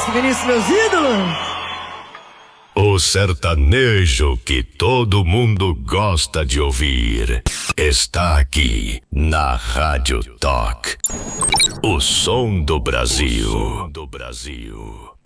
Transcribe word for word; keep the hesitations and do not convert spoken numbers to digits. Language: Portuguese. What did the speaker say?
Vasco, Vinícius, meus ídolos. O sertanejo que todo mundo gosta de ouvir está aqui na Rádio Talk. O som do Brasil. O som do Brasil.